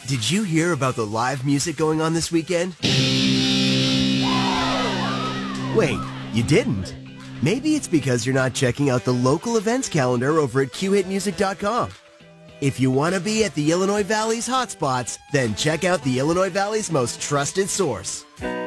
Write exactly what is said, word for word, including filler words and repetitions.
Did you hear about the live music going on this weekend? Wait, you didn't? Maybe it's because you're not checking out the local events calendar over at Q hit music dot com. If you want to be at the Illinois Valley's hotspots, then check out the Illinois Valley's most trusted source,